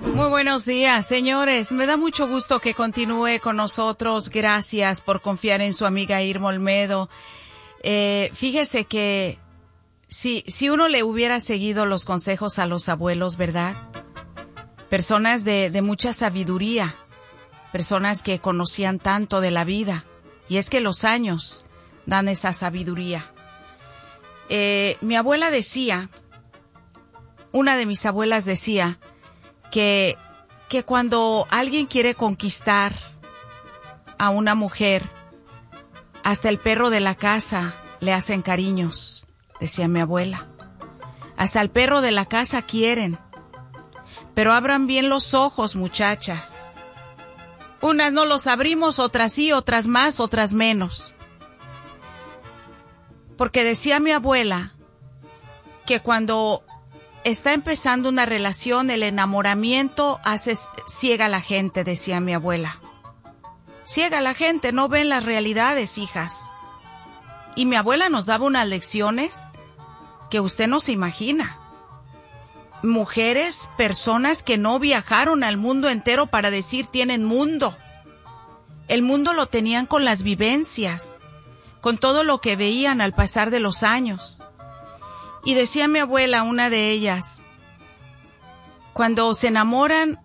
Muy buenos días, señores. Me da mucho gusto que continúe con nosotros. Gracias por confiar en su amiga Irma Olmedo. Fíjese que si uno le hubiera seguido los consejos a los abuelos, ¿verdad? Personas de mucha sabiduría, personas que conocían tanto de la vida. Y es que los años dan esa sabiduría. Mi abuela decía, una de mis abuelas decía, que cuando alguien quiere conquistar a una mujer, hasta el perro de la casa le hacen cariños, decía mi abuela. Hasta el perro de la casa quieren. Pero abran bien los ojos, muchachas. Unas no los abrimos, otras sí, otras más, otras menos. Porque decía mi abuela que cuando está empezando una relación, el enamoramiento hace ciega a la gente, decía mi abuela. Ciega a la gente, no ven las realidades, hijas. Y mi abuela nos daba unas lecciones que usted no se imagina. Mujeres, personas que no viajaron al mundo entero para decir tienen mundo. El mundo lo tenían con las vivencias, con todo lo que veían al pasar de los años. Y decía mi abuela, una de ellas, cuando se enamoran,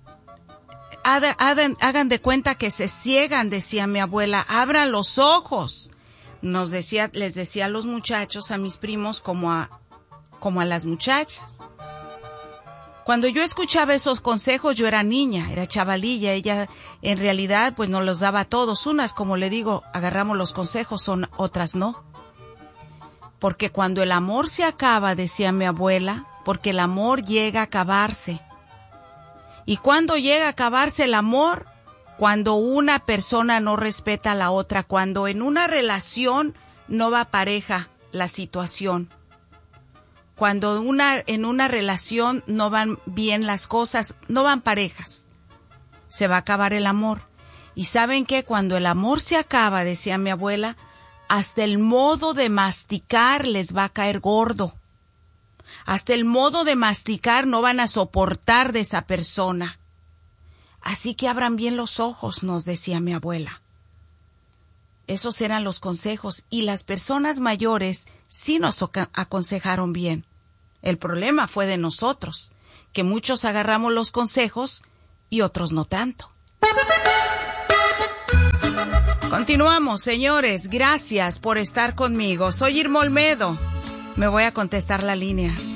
hagan de cuenta que se ciegan, decía mi abuela, abran los ojos. Les decía a los muchachos, a mis primos, como a las muchachas. Cuando yo escuchaba esos consejos, yo era niña, era chavalilla. Ella en realidad pues nos los daba a todos. Unas, como le digo, agarramos los consejos, otras no. Porque cuando el amor se acaba, decía mi abuela, porque el amor llega a acabarse. ¿Y cuándo llega a acabarse el amor? Cuando una persona no respeta a la otra, cuando en una relación no va pareja la situación. Cuando en una relación no van bien las cosas, no van parejas, se va a acabar el amor. ¿Y saben qué? Cuando el amor se acaba, decía mi abuela, hasta el modo de masticar les va a caer gordo. Hasta el modo de masticar no van a soportar de esa persona. Así que abran bien los ojos, nos decía mi abuela. Esos eran los consejos y las personas mayores sí nos aconsejaron bien. El problema fue de nosotros, que muchos agarramos los consejos y otros no tanto. Continuamos, señores. Gracias por estar conmigo. Soy Irma Olmedo. Me voy a contestar la línea.